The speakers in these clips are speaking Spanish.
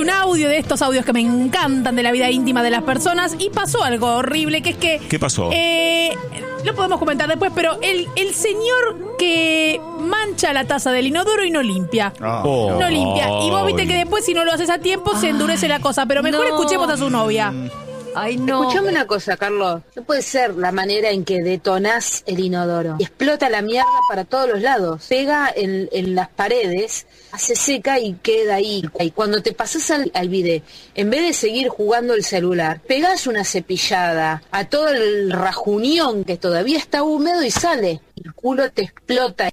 un audio de estos audios que me encantan de la vida íntima de las personas y pasó algo horrible, que es que... ¿Qué pasó? Lo podemos comentar después, pero el señor que mancha la taza del inodoro y no limpia. No limpia. Y vos viste que después, si no lo haces a tiempo, se endurece la cosa. Pero mejor escuchemos a su novia. Ay, no. Escuchame una cosa, Carlos. No puede ser la manera en que detonás el inodoro. Y explota la mierda para todos los lados. Pega en las paredes, hace seca y queda ahí. Y cuando te pasás al bidet, en vez de seguir jugando el celular, pegás una cepillada a todo el rajunión que todavía está húmedo y sale. El culo te explota.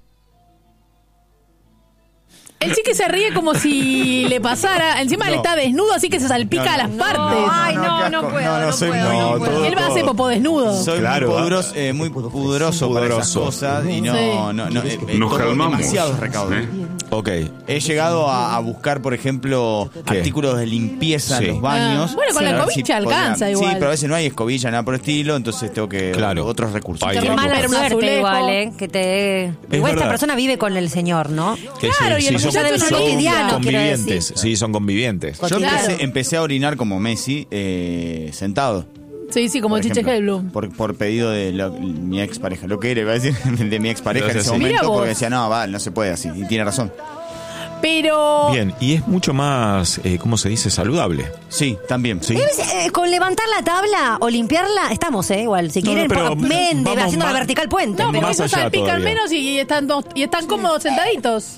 El chique se ríe como si le pasara. Encima él está desnudo, así que se salpica a las partes. Ay, no puedo. Él va a hacer popó desnudo. Soy muy pudoroso para esas cosas y nos calmamos. Demasiados recaudos. Ok. He llegado a buscar, por ejemplo, artículos de limpieza en los baños. Bueno, con la escobilla alcanza igual. Sí, pero a veces no hay escobilla, nada por el estilo, entonces tengo que otros recursos. Qué mala suerte igual, que te... Igual esta persona vive con el señor, ¿no? Claro, y el muchacho debe ser cotidiano, convivientes. Sí, son convivientes. Yo empecé a orinar como Messi, sentado. Sí, como Chiche Hellblum. Por pedido de mi ex pareja. Lo que era, iba a decir, de mi ex pareja en ese momento, porque decía, no se puede así. Y tiene razón. Pero... Bien, y es mucho más, ¿cómo se dice? Saludable. Sí, también. Sí. Con levantar la tabla o limpiarla, estamos, igual. Si quieren, haciendo la vertical puente. No, pero más ellos allá salpican todavía. menos y están cómodos sentaditos.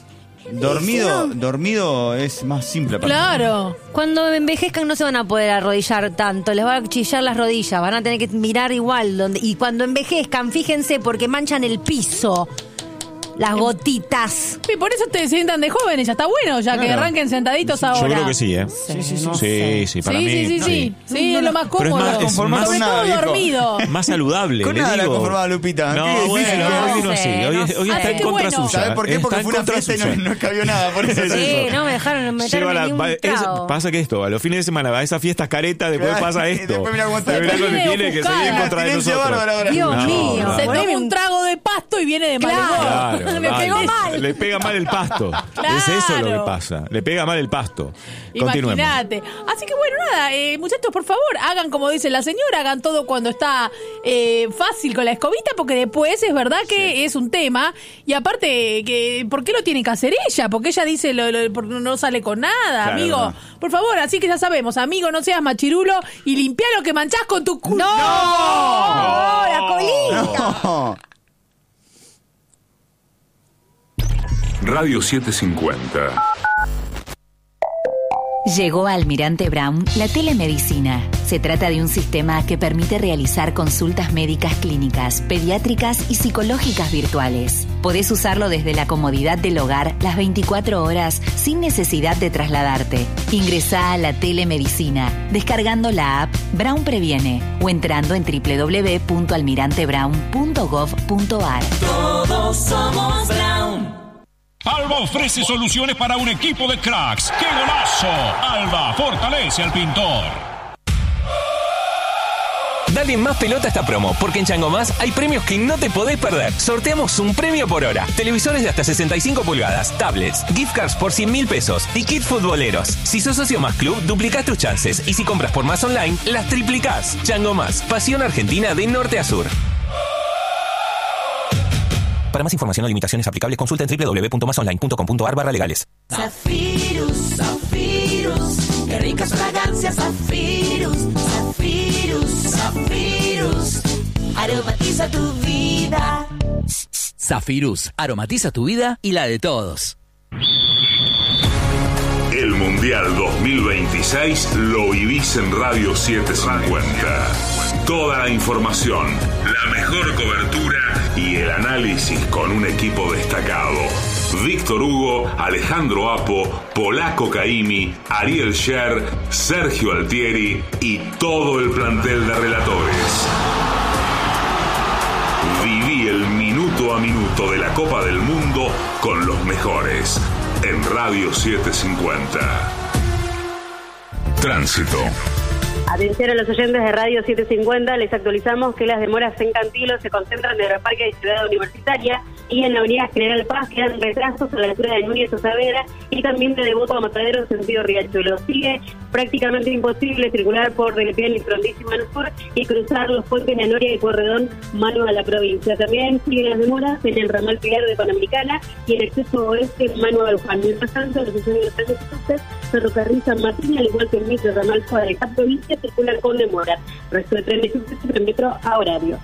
Dormido es más simple para Claro. Cuando envejezcan no se van a poder arrodillar tanto, les va a chillar las rodillas, van a tener que mirar igual. Y cuando envejezcan, fíjense, porque manchan el piso. Las gotitas. Y por eso te sientan de jóvenes, ya está bueno, ya que arranquen sentaditos ahora. Yo creo que sí, ¿eh? Sí, para mí. Sí, es lo más Pero cómodo. Sobre todo dormido. Más saludable. Con le nada la digo. conformaba Lupita. No, bueno, hoy no sé. Hoy está en contra suya. ¿Sabes por qué? Porque fue una fiesta y no cabió nada. Por eso. Sí, no me dejaron meterme ni un trago. Pasa que esto, a los fines de semana va a esas fiestas caretas, después pasa esto. Después mira cómo está. Mirá lo que tiene, que se viene en contra de nosotros. Dios mío. Se toma un trago de pasto y viene de mal humor. Me pegó mal. Le pega mal el pasto. Claro. Es eso lo que pasa. Le pega mal el pasto. Continuemos. Imagínate. Así que bueno, nada, muchachos, por favor, hagan como dice la señora, hagan todo cuando está fácil con la escobita, porque después es verdad que es un tema. Y aparte, ¿por qué lo tiene que hacer ella? Porque ella dice porque no sale con nada, claro, amigo. No. Por favor, así que ya sabemos, amigo, no seas machirulo y limpia lo que manchás con tu culo. ¡No! ¡La colita! No. Radio 750. Llegó a Almirante Brown la telemedicina. Se trata de un sistema que permite realizar consultas médicas clínicas, pediátricas y psicológicas virtuales. Podés usarlo desde la comodidad del hogar las 24 horas sin necesidad de trasladarte. Ingresá a la telemedicina descargando la app Brown Previene o entrando en www.almirantebrown.gov.ar. Todos somos Brown. Alba ofrece soluciones para un equipo de cracks. ¡Qué golazo! Alba fortalece al pintor. Dale más pelota a esta promo, porque en Chango Más hay premios que no te podés perder. Sorteamos un premio por hora. Televisores de hasta 65 pulgadas, tablets, gift cards por 100.000 pesos y kit futboleros. Si sos socio Más Club, duplicás tus chances. Y si compras por Más Online, las triplicás. Chango Más, pasión argentina de norte a sur. Para más información o limitaciones aplicables, consulta en www.masonline.com.ar/legales. Zafirus, Zafirus, qué ricas fragancias, Zafirus, Zafirus, Zafirus, aromatiza tu vida. Zafirus, aromatiza tu vida y la de todos. El Mundial 2026 lo vivís en Radio 750. Toda la información, la mejor cobertura y el análisis con un equipo destacado. Víctor Hugo, Alejandro Apo, Polaco Caimi, Ariel Sher, Sergio Altieri y todo el plantel de relatores. Viví el minuto a minuto de la Copa del Mundo con los mejores en Radio 750. Tránsito. Atención a los oyentes de Radio 750, les actualizamos que las demoras en Cantilo se concentran en el Parque de Ciudad Universitaria y en la avenida General Paz quedan retrasos a la altura de Núñez o Saavedra y también de Devoto a Matadero sentido Riachuelo. Sigue prácticamente imposible circular por Reguepiel y Frondizi Mano Sur y cruzar los puentes de Anoria y Pueyrredón mano a la provincia. También siguen las demoras en el ramal Pilar de Panamericana y el exceso oeste mano a Luján. Mientras tanto, los usuarios de los transportes, Ferrocarril San Martín, al igual que el metro ramal Suárez de cada provincia, circulan con demora. Resto de trenes y metro a horario.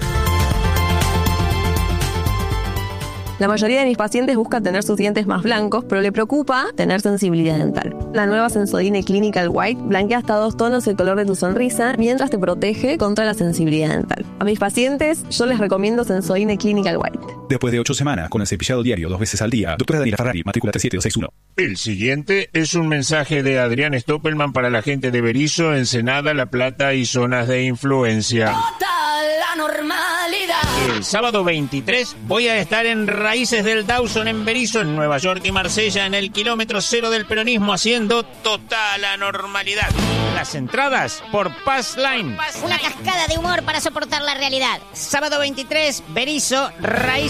La mayoría de mis pacientes busca tener sus dientes más blancos, pero le preocupa tener sensibilidad dental. La nueva Sensodyne Clinical White blanquea hasta 2 tonos el color de tu sonrisa, mientras te protege contra la sensibilidad dental. A mis pacientes, yo les recomiendo Sensodyne Clinical White. Después de 8 semanas, con el cepillado diario 2 veces al día, doctora Daniela Ferrari, matrícula 37261. El siguiente es un mensaje de Adrián Stoppelman para la gente de Berisso, Ensenada, La Plata y zonas de influencia. La normalidad. El sábado 23 voy a estar en Raíces del Dawson en Berisso, en Nueva York y Marsella, en el kilómetro 0 del peronismo, haciendo total anormalidad. Las entradas por Pass Line. Una cascada de humor para soportar la realidad. Sábado 23, Berisso, Raíces